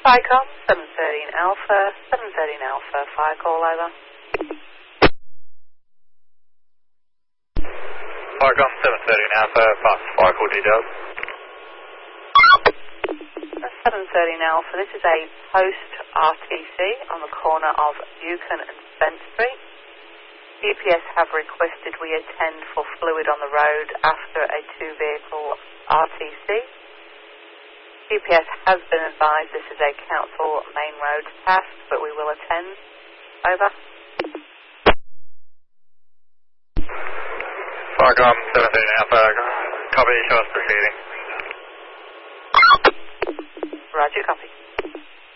FICOM 713 Alpha, 713 Alpha, fire call over. FICOM 713 Alpha, pass fire call details. 713 Alpha, this is a post RTC on the corner of Buchan and Spence Street. UPS have requested we attend for fluid on the road after a 2-vehicle RTC. UPS has been advised this is a council main road task, but we will attend. Over. FICOM 713 Alpha, copy, show us proceeding. Roger, copy.